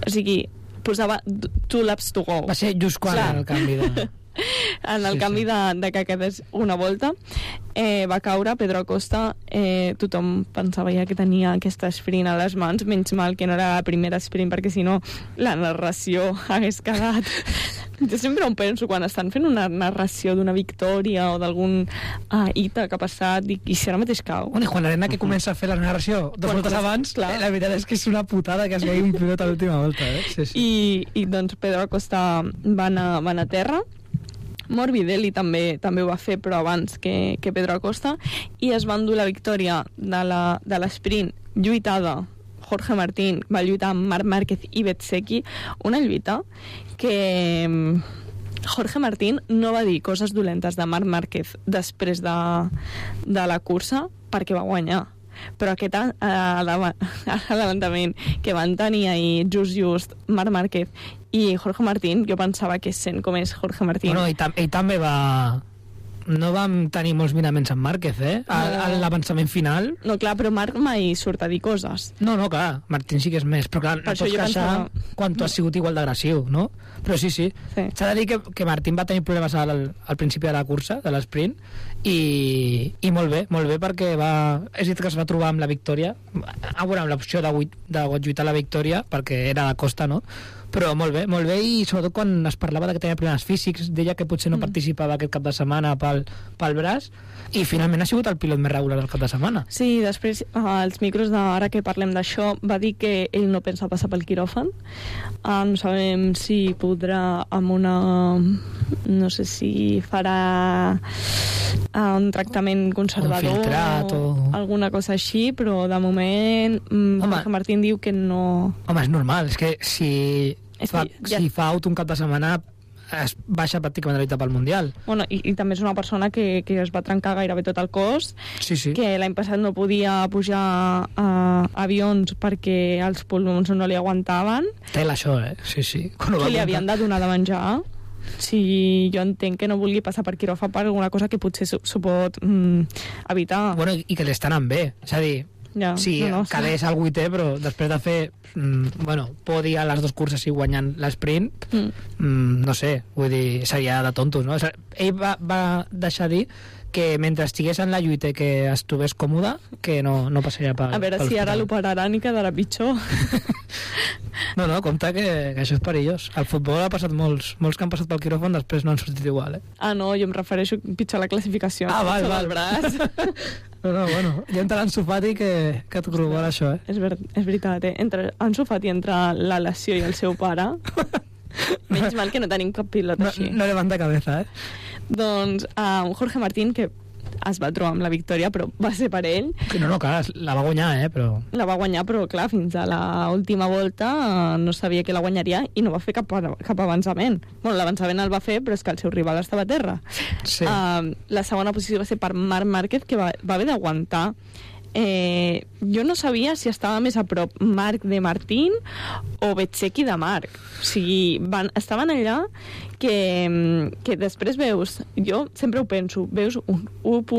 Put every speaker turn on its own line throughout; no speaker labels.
O sigui, posava 2 laps to go.
Va ser just quan el canvi de...
En el canvi de que quedés una volta, va caure Pedro Acosta. Tothom pensava ja que tenia aquesta sprint a les mans, menys mal que no era la primera sprint, perquè si no la narració hagués quedat... Jo sempre ho penso, quan estan fent una narració d'una victòria o d'algun hita que ha passat, i si ara mateix cau.
Bueno, i quan l'arena que comença a fer la narració 2 voltes abans, la veritat és que és una putada que es vegi un pilot a l'última volta, Sí, sí.
I doncs Pedro Acosta va anar a terra. Morbidelli també ho va fer, però abans que Pedro Acosta, i es va endur la victòria de l'esprint lluitada. Jorge Martín va lluitar amb Marc Márquez i Bezzecchi, una lluita que Jorge Martín no va dir coses dolentes de Marc Márquez després de la cursa, perquè va guanyar. Però aquest adelantament que van tenir ahir just Marc Márquez i Jorge Martín, jo pensava que sent com és Jorge Martín...
Bueno, ell també va... No vam tenir molts miraments amb Márquez, a l'avançament final.
No, clar, però Marc mai surt a dir coses.
No, clar, Martín sí que és més, però clar, no pots queixar quan tu has sigut igual d'agressiu, no? Però sí. S'ha de dir que Martín va tenir problemes al principi de la cursa, de l'esprint, i molt bé, perquè és dit que es va trobar amb la victòria, amb l'opció de lluitar la victòria, perquè era de Costa, no? Però molt bé, i sobretot quan es parlava que tenia problemes físics, deia que potser no participava aquest cap de setmana pel braç, i finalment ha sigut el pilot més regular del cap de setmana.
Sí, després als micros ara que parlem d'això va dir que ell no pensa passar pel quiròfan. No sabem si podrà amb una... no sé si farà un tractament conservador,
un filtrat o
alguna cosa així, però de moment Jorge Martín diu que no...
Home, és normal, és que si fa auto un cap de setmana es baixa pràcticament la lluita pel Mundial.
Bueno, i també és una persona que es va trencar gairebé tot el cos, que l'any passat no podia pujar a avions perquè els pulmons no li aguantaven.
Tela això, sí.
Que li havien de donar de menjar. Sí, jo entenc que no vulgui passar per quiròfan per alguna cosa que potser s'ho pot evitar.
Bueno, i que l'estan bé, és a dir, quedés al 8è, però després de fer podi a les 2 curses i guanyant l'esprint, no sé, vull dir, seria de tontos, no? Ell va deixar dir que mentre estigués en la lluita que estigués còmode, que no passaria per...
A veure si ara l'operaran i quedarà pitjor.
No, compte que això és perillós. Al futbol ha passat molts que han passat pel quiròfan, després no han sortit igual,
no, jo em refereixo pitjor a la classificació.
Val. El braç. Bueno, jo entre l'Ansu Fati que t'ho corrobora això,
És veritat, entre Ansu Fati, entre la lesió i el seu pare, menys mal que no tenim cap pilot així.
No levanta cabeza,
Doncs Jorge Martín, que es va trobar amb la victòria, però va ser per ell.
No, clar, la va guanyar, però...
La va guanyar, però clar, fins a l'última volta no sabia que la guanyaria i no va fer cap avançament. Bueno, l'avançament el va fer, però és que el seu rival estava a terra.
Sí.
La segona posició va ser per Marc Márquez, que va haver d'aguantar. Jo no sabia si estava més a prop Marc de Martín o Bezzecchi de Marc. O sigui, estaven allà que després veus, jo sempre ho penso, veus un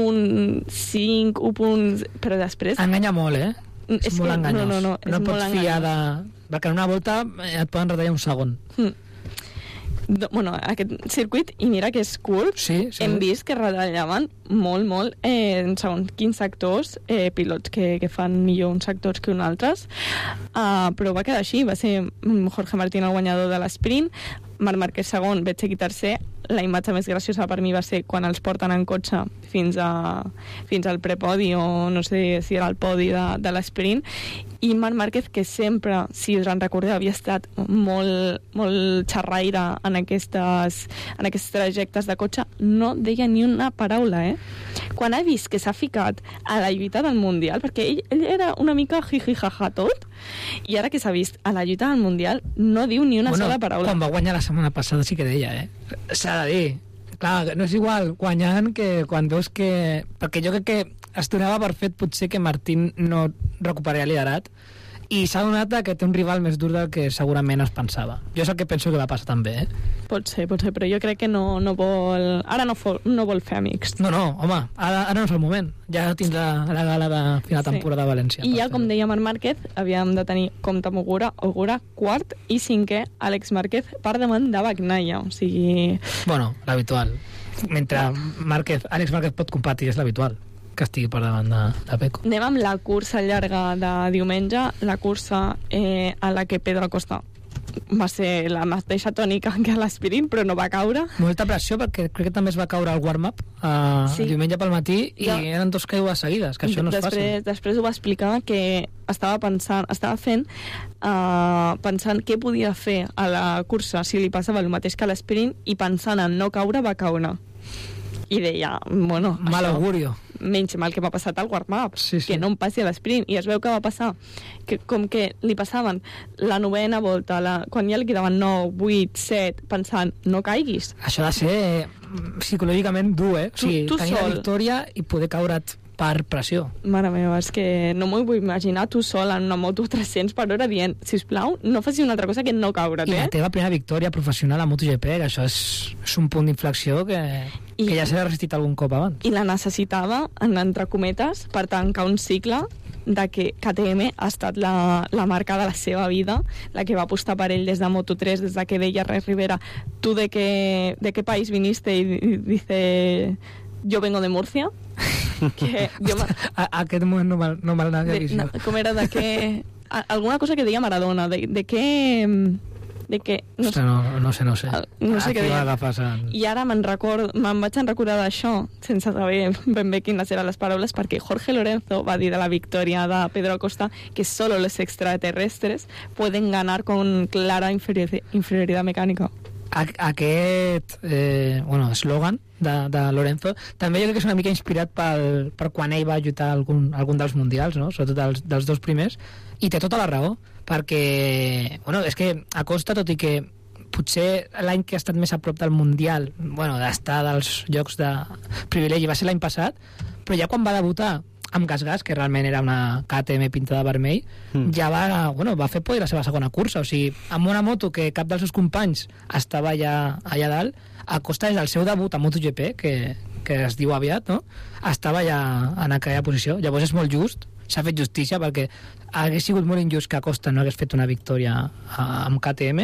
1.5, però després...
Enganya molt, És molt enganyós. No pots fiar de... Perquè en una volta et poden retallar un segon.
Bueno, aquest circuit, i mira que és curt, hem vist que retallaven molt en segons quins sectors, pilots que fan millor uns sectors que uns altres, però va quedar així. Va ser Jorge Martín el guanyador de l'esprint, Marc Márquez segon, Bezzecchi tercer. La imatge més graciosa per mi va ser quan els porten en cotxe fins al prepodi, o no sé si era el podi de l'esprint, i Marc Márquez, que sempre, si us en recordeu, havia estat molt xerraire en aquests trajectes de cotxe, no deia ni una paraula, Quan ha vist que s'ha ficat a la lluita del Mundial, perquè ell era una mica jiji-jaja tot, i ara que s'ha vist a la lluita del Mundial no diu ni una sola paraula.
Quan va guanyar la setmana passada sí que deia, S'ha de dir. Clar, no és igual guanyant que quan veus que... Perquè jo crec que es donava per fet potser que Martín no recuperaria liderat i s'ha donat que té un rival més dur del que segurament es pensava. Jo és el que penso que va passar també,
Pot ser, però jo crec que no vol... Ara no vol fer amics.
No, home, ara no és el moment. Ja tindrà la gala de final de temporada de València.
I ja, com deia Marc Márquez, havíem de tenir compte amb Ogura, quart, i cinquè, Àlex Márquez, per davant de Bagnaia. O sigui...
Bueno, l'habitual. Mentre Àlex Márquez pot competir, és l'habitual que estigui per davant de Pecco.
Anem amb la cursa llarga de diumenge, la cursa a la que Pedro Acosta va ser la mateixa tònica que a l'esprint, però no va caure.
Molta pressió, perquè crec que també es va caure el warm-up diumenge pel matí i eren 2 caigudes seguides, que això no és fàcil.
Després ho va explicar que estava pensant què podia fer a la cursa si li passava el mateix que a l'esprint, i pensant en no caure, va caure. I deia, bueno...
Mal augurio.
Menys mal que m'ha passat al warm-up, que no em passi a l'esprint. I es veu que va passar, que com que li passaven la 9ª volta, quan ja li quedaven 9, 8, 7, pensant, no caiguis.
Això ha de ser psicològicament dur, O sigui, tenir la victòria i poder caure't per pressió.
Mare meva, és que no m'ho vull imaginar tu sol en una moto 300 per hora dient, sisplau, no facis una altra cosa que no caure't,
I la teva primera victòria professional a MotoGP, que això és un punt d'inflexió que ja s'ha resistit algun cop abans.
I la necessitava, entre cometes, per tancar un cicle de que KTM ha estat la marca de la seva vida, la que va apostar per ell des de Moto3, des de que deia Res Rivera, tu de qué país viniste? Y dice, yo vengo de Murcia. Que
aquest moment no me'l n'havia vist.
Com era de què... Alguna cosa que deia Maradona, de què...
No sé.
No sé què deia.
Passant.
I ara me'n vaig recordar d'això, sense saber ben bé quines eren les paraules, perquè Jorge Lorenzo va dir de la victòria de Pedro Acosta que solo los extraterrestres pueden ganar con clara inferioridad mecánica.
Aquest eslògan de Lorenzo també jo crec que és una mica inspirat per quan ell va lluitar algun dels mundials, no? Sobretot dels 2 primers, i té tota la raó, perquè és que Acosta, tot i que potser l'any que ha estat més a prop del mundial, d'estar dels llocs de privilegi va ser l'any passat, però ja quan va debutar amb Gas, que realment era una KTM pintada de vermell, ja va fer por la seva segona cursa. O sigui, amb una moto que cap dels seus companys estava allà dalt, Acosta des del seu debut a MotoGP, que es diu aviat, no? Estava ja en aquella posició. Llavors és molt just, s'ha fet justícia, perquè hagués sigut molt injust que Acosta no hagués fet una victòria amb KTM.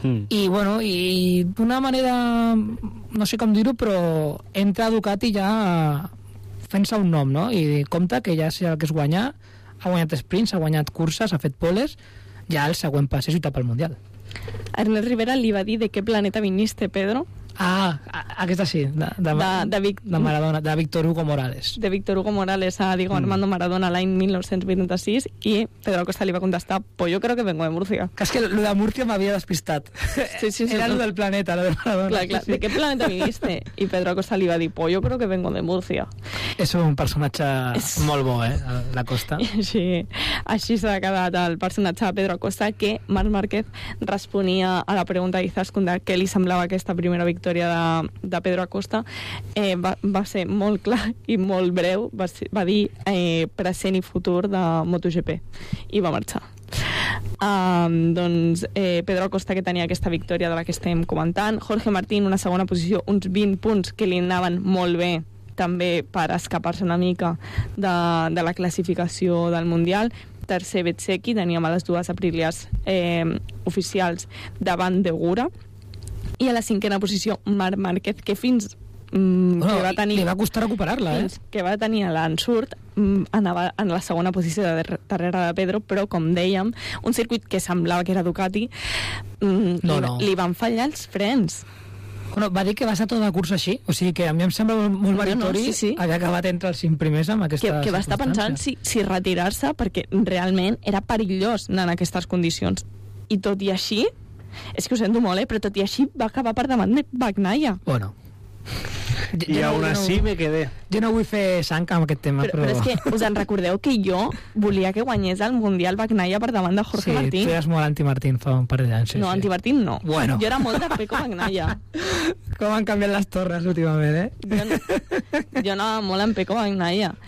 I d'una manera, no sé com dir-ho, però entra Ducati ja fent-se un nom, no? I compte que ja sé el que és guanyar, ha guanyat sprints, ha guanyat curses, ha fet poles, ja el següent pas és lluitar pel Mundial.
Ernest Rivera li va dir de què planeta viniste, Pedro?
Aquesta sí, de Maradona, de Víctor Hugo Morales.
De Víctor Hugo Morales a Diego Armando Maradona l'any 1986, i Pedro Acosta li va contestar, pues yo creo que vengo de Murcia.
Que és que lo de Murcia m'havia despistat.
Sí.
Era lo del planeta, lo de Maradona.
Clar. ¿De qué planeta viniste? I Pedro Acosta li va dir, pues yo creo que vengo de Murcia.
És un personatge molt bo, l'Acosta.
Sí, així s'ha quedat el personatge de Pedro Acosta, que Marc Márquez responia a la pregunta d'Izaskun de què li semblava aquesta primera victòria de Pedro Acosta. Va ser molt clar i molt breu, va dir present i futur de MotoGP, i va marxar. Pedro Acosta, que tenia aquesta victòria de la que estem comentant, Jorge Martín una segona posició, uns 20 punts que li anaven molt bé també per escapar-se una mica de la classificació del Mundial. Tercer, Bezzecchi, teníem a les 2 apriliars oficials davant d'Ogura. I a la 5ª posició, Marc Márquez, que fins que va tenir...
Li va costar recuperar-la,
Fins que va tenir l'ensurt, anava en la segona posició darrere de Pedro, però, com dèiem, un circuit que semblava que era Ducati, li van fallar els frens.
Va dir que va ser tota la cursa així, o sigui que a mi em sembla molt meritori haver acabat entre els 5 primers amb aquesta
que va estar pensant si retirar-se, perquè realment era perillós anar en aquestes condicions. I tot i així, és que ho sento molt, però tot i així va acabar per davant de Bagnaia.
Bueno.
I aún así me quedé.
Jo no vull fer sang amb aquest tema,
però és que us en recordeu que jo volia que guanyés el Mundial Bagnaia per davant de Jorge Martín.
Sí, tu eres molt anti-Martín fa un parell d'anys.
No, anti-Martín no.
Bueno.
Jo era molt de Pecco Bagnaia.
Com han canviat les torres últimament,
Jo anava molt en Pecco Bagnaia.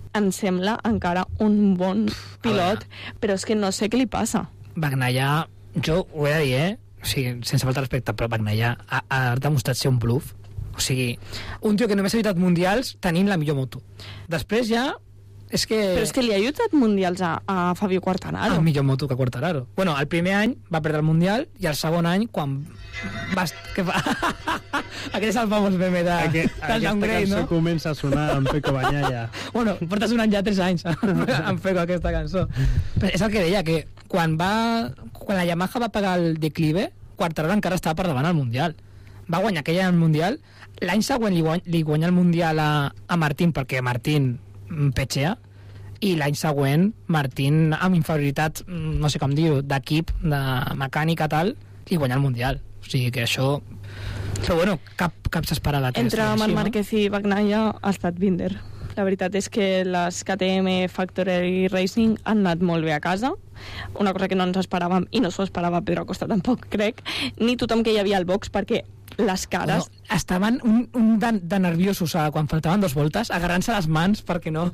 em sembla encara un bon pilot, però és que no sé què li passa.
Bagnaia, jo ho he de dir, o sigui, sense falta respecte, però Bagnaia ha demostrat ser un bluff. O sigui, un tio que només ha evitat mundials tenint la millor moto. Després ja és que...
Però és que li ha ajudat mundials a Fabio Quartararo.
El millor moto que Quartararo. Bueno, el primer any va perdre el mundial i el segon any, quan vas... Què fa? Aquest és el famós meme de...
Aquesta cançó comença a sonar amb Pecco Bagnaia.
Bueno, porta sonant ja 3 anys amb Pecco aquesta cançó. Però és el que deia, que quan la Yamaha va pegar el declive, Quartararo encara estava per davant al mundial. Va guanyar aquell any el mundial. L'any següent li guanya el mundial a Martín, perquè Martín petxea, i l'any següent Martín, amb inferioritat, no sé com dir, d'equip, de mecànica tal, li guanya el mundial. O sigui que això... Però bueno, cap s'esperava.
Entre Marc Márquez i Bagnaia ha estat Binder. La veritat és que les KTM Factory Racing han anat molt bé a casa, una cosa que no ens esperàvem, i no s'ho esperava Pedro Acosta tampoc, crec, ni tothom que hi havia al box, perquè les cares...
Bueno, estaven de nerviosos quan faltaven 2 voltes, agarrant-se les mans perquè no...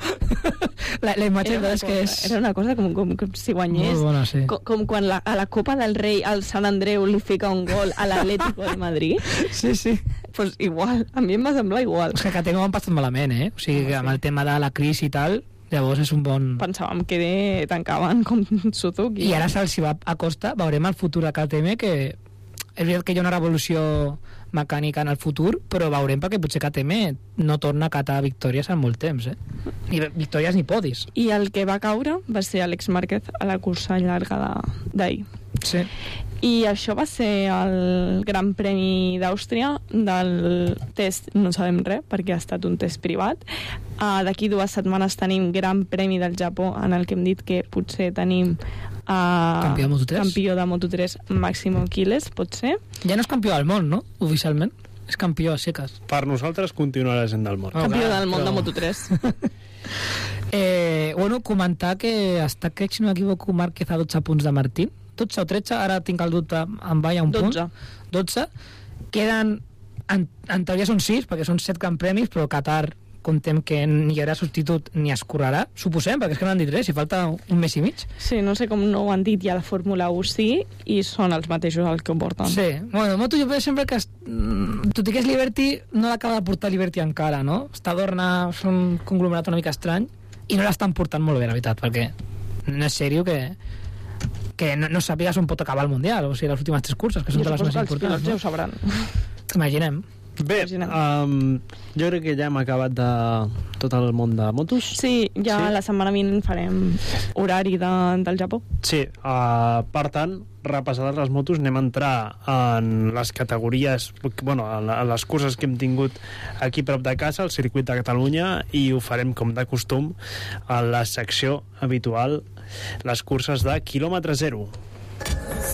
la imatge és que és...
Era una cosa com si guanyés.
Molt bona, sí.
Com quan a la Copa del Rei al Sant Andreu li fica un gol a l'Atlético de Madrid.
Sí, sí.
Pues igual, a mi em va semblar igual.
És que ho han passat malament, O sigui, que amb el tema de la crisi i tal, llavors és un bon...
Pensàvem que tancaven com Suzuki.
I ara se'ls va a Costa, veurem el futur de KTM, que és veritat que hi ha una revolució mecànica en el futur, però veurem perquè potser KTM no torna a catar victòries en molt temps, Ni victòries ni podis.
I el que va caure va ser Alex Márquez a la cursa llarga d'ahir.
Sí.
I això va ser el Gran Premi d'Àustria del test, no sabem res perquè ha estat un test privat. D'aquí 2 setmanes tenim Gran Premi del Japó, en el que hem dit que potser tenim
campió
de Moto3 Máximo Quiles, pot ser.
Ja no és campió del món, no? Oficialment. És campió a seques.
Per nosaltres continuarà sent del món.
Campió del món de Moto3.
Bueno, comentar que està, crec, si no m'equivoco, Márquez a 12 punts de Martín. 12 o 13, ara tinc el dubte, em vaia un
12.
punt. 12. Queden, en teoria són 6, perquè són 7 Gran Premis, però Qatar contem que ni hi haurà substitut ni es correrà, suposem, perquè és que no han dit res, si falta un mes i mig.
Sí, no sé com no ho han dit ja la Fórmula 1 sí, i són els mateixos els que ho porten.
Sí, bueno, Moto jo penso sempre que tot i que és Liberty, no l'acaba de portar Liberty encara, no? Stadorna és un conglomerat una mica estrany i no l'estan portant molt bé, la veritat, perquè no és sèrio que no sàpigues on pot acabar el Mundial, o sigui, les últimes 3 curses, que són de les més importants.
Ja ho sabran.
Imaginem.
Bé, jo crec que ja hem acabat de tot el món de motos.
Sí, ja la setmana vinent farem horari del Japó.
Sí, per tant, repassades les motos, anem a entrar en les categories, bueno, a les curses que hem tingut aquí prop de casa, al circuit de Catalunya, i ho farem com de costum a la secció habitual, les curses de quilòmetre zero.